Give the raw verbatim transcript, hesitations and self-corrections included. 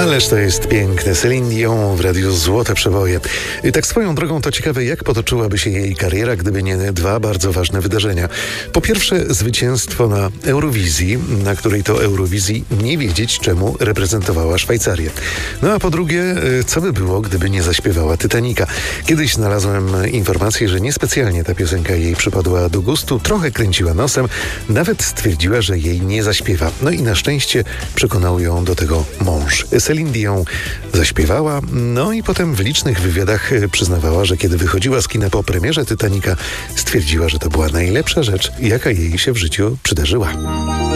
Ależ to jest piękne. Celine Dion w radiu Złote Przeboje. I tak swoją drogą to ciekawe, jak potoczyłaby się jej kariera, gdyby nie dwa bardzo ważne wydarzenia. Po pierwsze, zwycięstwo na Eurowizji, na której to Eurowizji nie wiedzieć, czemu reprezentowała Szwajcarię. No a po drugie, co by było, gdyby nie zaśpiewała Titanica. Kiedyś znalazłem informację, że niespecjalnie ta piosenka jej przypadła do gustu, trochę kręciła nosem, nawet stwierdziła, że jej nie zaśpiewa. No i na szczęście przekonał ją do tego mąż. Celine Dion zaśpiewała, no i potem w licznych wywiadach przyznawała, że kiedy wychodziła z kina po premierze Titanica, stwierdziła, że to była najlepsza rzecz, jaka jej się w życiu przydarzyła.